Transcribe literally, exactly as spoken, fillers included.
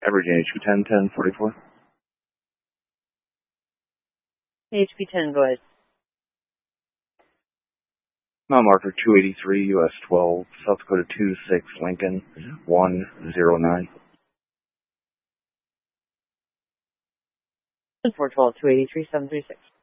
Virginia H P ten, ten forty-four. H P ten, go ahead. Mile marker two eighty-three, U S twelve, South Dakota two six, Lincoln one zero nine. four twelve, two eighty-three, seven three six.